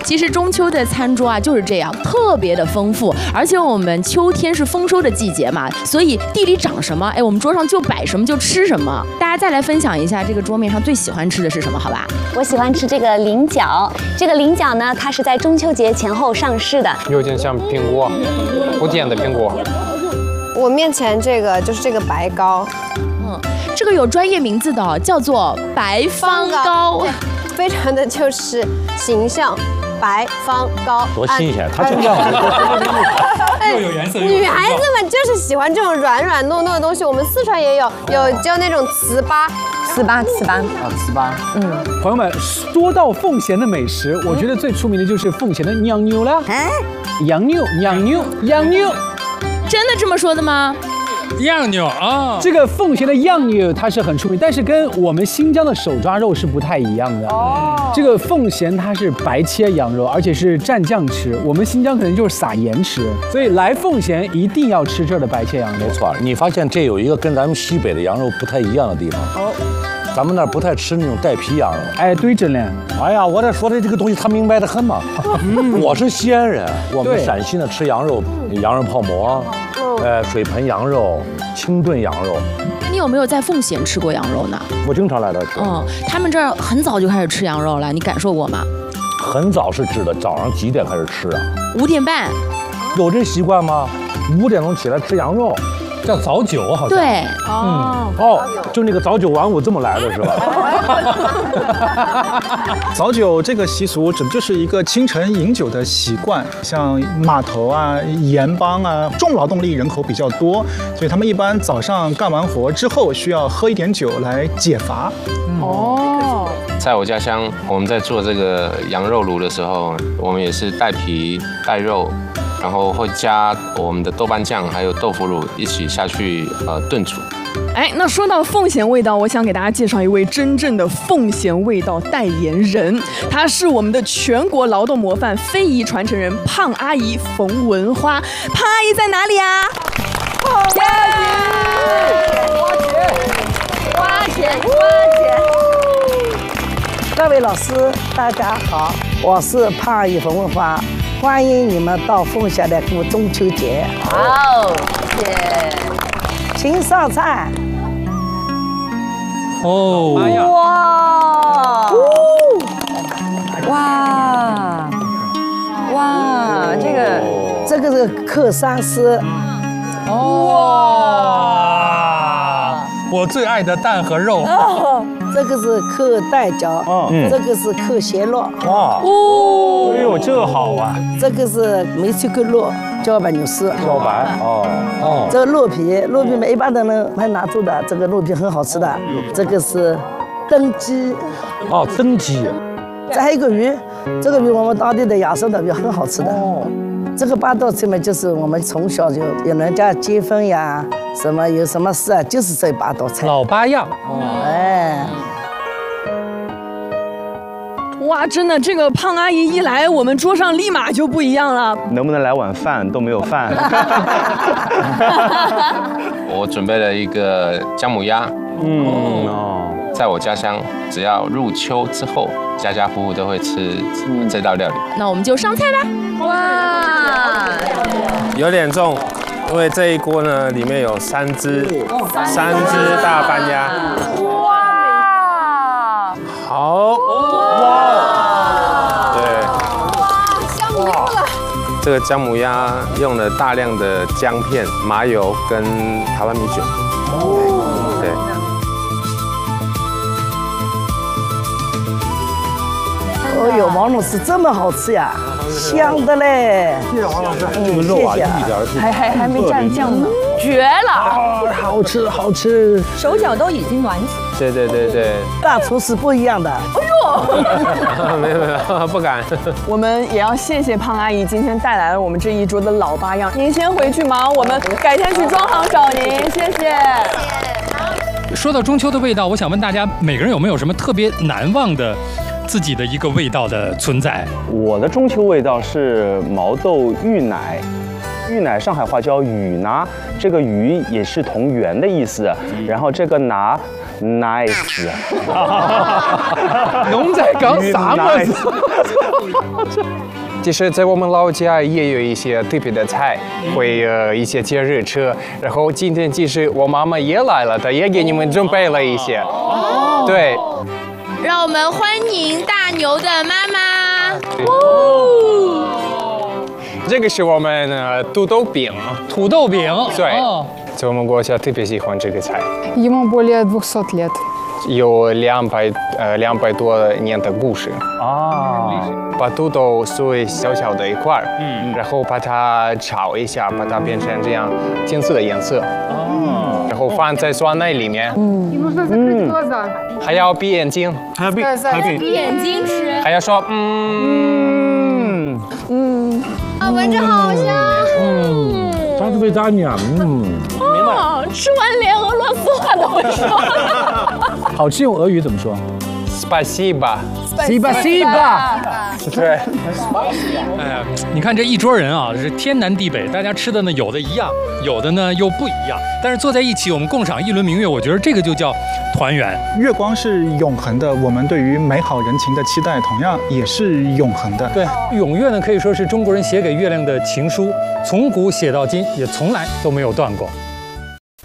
其实中秋的餐桌啊就是这样，特别的丰富，而且我们秋天是丰收的季节嘛，所以地里长什么，哎，我们桌上就摆什么就吃什么。大家再来分享一下这个桌面上最喜欢吃的是什么，好吧？ 我喜欢吃这个菱角，这个菱角呢，它是在中秋节前后上市的， 有点像苹果，不甜的苹果。 我面前这个就是这个白糕， 这个有专业名字的哦，叫做白方糕， 非常的就是形象。白方糕多新鲜，它就这样子， 又有颜色。 女孩子们就是喜欢这种软软糯糯的东西，我们四川也有叫那种糍粑。 朋友们，说到奉贤的美食，我觉得最出名的就是奉贤的羊肉了。羊肉， 真的这么说的吗？ 样牛啊， 这个奉贤的羊肉它是很出名，但是跟我们新疆的手抓肉是不太一样的。这个奉贤它是白切羊肉，而且是蘸酱吃，我们新疆可能就是撒盐吃，所以来奉贤一定要吃这儿的白切羊肉。 没错，你发现这有一个跟咱们西北的羊肉不太一样的地方。咱们那儿不太吃那种带皮羊肉。 哎，对着呢。 哎呀，我这说的这个东西他明白的很嘛。我是西安人，我们陕西呢吃羊肉，羊肉泡馍，水盆羊肉、清炖羊肉。 你有没有在奉贤吃过羊肉呢？ 我经常来这吃。 他们这儿很早就开始吃羊肉了，你感受过吗？ 很早是吃的，早上几点开始吃啊 ？5点半。有这习惯吗？5点钟起来吃羊肉。 叫早酒，好像对， 就那个早九晚五这么来的是吧？ 早酒这个习俗指的就是一个清晨饮酒的习惯，像码头啊、盐帮啊，重劳动力人口比较多，所以他们一般早上干完活之后需要喝一点酒来解乏。 在我家乡，我们在做这个羊肉炉的时候，我们也是带皮带肉。然后会加我们的豆瓣酱还有豆腐乳一起下去炖煮。 哎，那说到奉贤味道，我想给大家介绍一位真正的奉贤味道代言人，她是我们的全国劳动模范非遗传承人胖阿姨冯文花。胖阿姨在哪里啊？ 花姐。各位老师，大家好，我是胖阿姨冯文花。欢迎你们到凤霞来过中秋节。 好，谢谢。 请上菜。 哇， 这个是克三丝。 我最爱的蛋和肉。 这个是克带角，这个是克咸肉。 哎呦，这个好啊！ 这个是梅切克肉，茭白牛丝。 茭白， 这个肉皮嘛，一般的人还拿住的，这个肉皮很好吃的。这个是灯鸡。 灯鸡。 这还有一个鱼，这个鱼我们当地的野生的鱼，很好吃的。这个八道菜嘛，就是我们从小就有人家结婚呀，什么有什么事啊，就是这8道菜。 老八样。 哇，真的，这个胖阿姨一来，我们桌上立马就不一样了。 能不能来碗饭？都没有饭。 我准备了一个姜母鸭。在我家乡，只要入秋之后，家家户户都会吃这道料理。 那我们就上菜吧。 哇， 有点重，因为这一锅呢里面有3只大斑鸭。 哇， 好， 香不了了。 这个姜母鸭用了大量的姜片、麻油跟台湾米酒。对。 哦呦，王老师这么好吃呀，香的嘞！ 谢谢王老师，这个肉啊，一点还没蘸酱呢， 绝了！ 好吃好吃， 手脚都已经暖起。 对。 大厨是不一样的。 哎呦， 没有，不敢。 我们也要谢谢胖阿姨今天带来了我们这一桌的老八样。您先回去忙，我们改天去庄行找您，谢谢。 说到中秋的味道，我想问大家，每个人有没有什么特别难忘的自己的一个味道的存在？ 我的中秋味道是毛豆芋奶，芋奶上海话叫芋拿，这个芋也是同源的意思，然后这个拿 ，nice。 龙仔讲啥么子？ 其实，在我们老家也有一些特别的菜，会一些节日吃。然后今天其实我妈妈也来了，她也给你们准备了一些。对， 让我们欢迎大牛的妈妈。 这个是我们土豆饼。 土豆饼， 对，在我们国家特别喜欢这个菜。 Ему более 200 лет。 有200多年的故事啊！把土豆碎小小的一块儿，然后把它炒一下，把它变成这样金色的颜色，然后放在酸奶里面。还要闭眼睛， 闭眼睛吃， 还要说啊，闻着好香。 扎斯贝扎尼亚， 哦，吃完连俄罗斯话都会说。 好吃用俄语怎么说 ？Spasiba。 对。哎呀，你看这一桌人啊，是天南地北，大家吃的呢有的一样，有的呢又不一样，但是坐在一起，我们共赏一轮明月，我觉得这个就叫团圆。 月光是永恒的，我们对于美好人情的期待同样也是永恒的。 对，咏月呢可以说是中国人写给月亮的情书，从古写到今，也从来都没有断过。